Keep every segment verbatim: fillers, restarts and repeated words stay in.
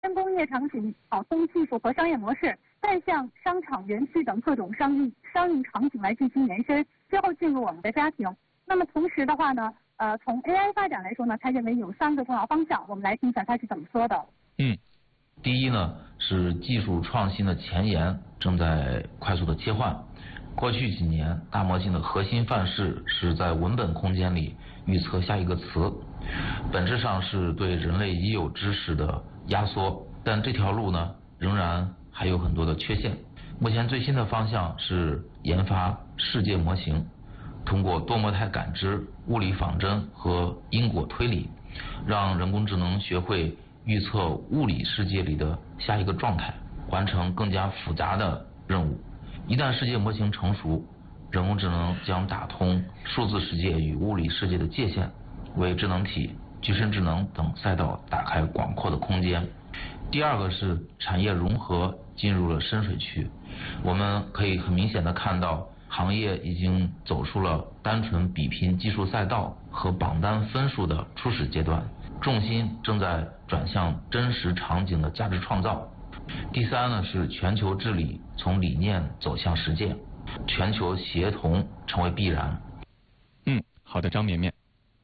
跟工业场景、跑通技术和商业模式，再向商场、园区等各种商业商业场景来进行延伸，最后进入我们的家庭。那么同时的话呢，呃，从 A I 发展来说呢，他认为有三个重要方向，我们来听一下他是怎么说的。 嗯，第一呢是技术创新的前沿正在快速的切换。过去几年，大模型的核心范式是在文本空间里预测下一个词，本质上是对人类已有知识的压缩，但这条路呢仍然还有很多的缺陷。目前最新的方向是研发世界模型，通过多模态感知、物理仿真和因果推理，让人工智能学会预测物理世界里的下一个状态，完成更加复杂的任务。一旦世界模型成熟，人工智能将打通数字世界与物理世界的界限，为智能体、具身智能等赛道打开广阔的空间。第二个是产业融合进入了深水区，我们可以很明显的看到，行业已经走出了单纯比拼技术赛道和榜单分数的初始阶段，重心正在转向真实场景的价值创造。第三呢是全球治理从理念走向实践，全球协同成为必然。 嗯，好的，张绵绵。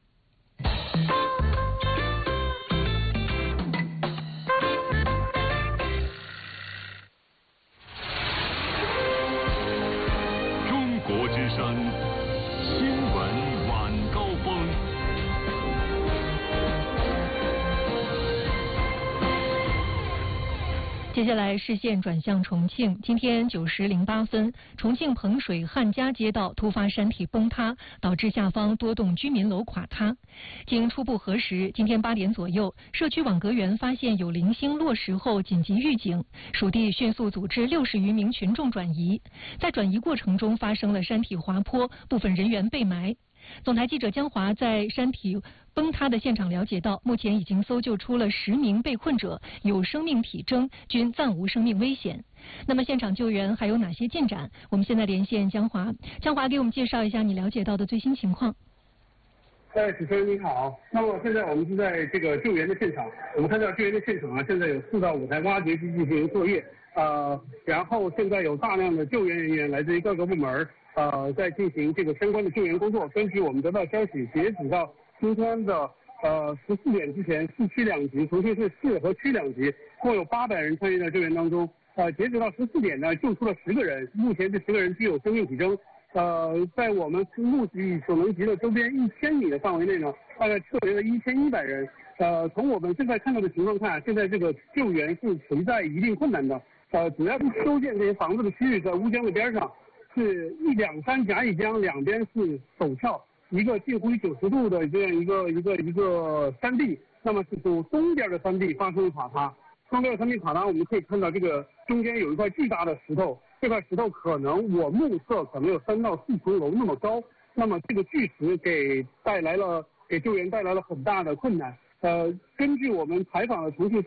中国之声新闻晚高峰。 接下来视线转向重庆，今天九时零八分，重庆彭水汉家街道突发山体崩塌，导致下方多栋居民楼垮塌。经初步核实，今天八点左右，社区网格员发现有零星落石后紧急预警，属地迅速组织六十余名群众转移。在转移过程中发生了山体滑坡，部分人员被埋。总台记者江华在山体崩塌的现场了解到，目前已经搜救出了十名被困者，有生命体征，均暂无生命危险。那么现场救援还有哪些进展？我们现在连线江华，江华给我们介绍一下你了解到的最新情况。 哎，主持人你好。那么现在我们是在这个救援的现场，我们看到救援的现场啊，现在有四到五台挖掘机进行作业，呃，然后现在有大量的救援人员来自于各个部门。呃，在进行这个相关的救援工作。根据我们得到消息，截止到今天的呃十四点之前，市区两级，重庆市市和区两级，共有八百人参与到救援当中。呃，截止到十四点呢，救出了十个人，目前这十个人具有生命体征。呃，在我们目力所能及的周边一千米的范围内呢，大概撤离了一千一百人。呃，从我们现在看到的情况看，现在这个救援是存在一定困难的。呃，主要是修建这些房子的区域在乌江的边上。是一两山夹一江，两边是陡峭，一个近乎于九十度的这样一个一个一个山地。那么是从东边的山地发生了垮塌，东边的山地垮塌，我们可以看到这个中间有一块巨大的石头，这块石头可能我目测可能有三到四层楼那么高。那么这个巨石给带来了给救援带来了很大的困难。呃，根据我们采访的重庆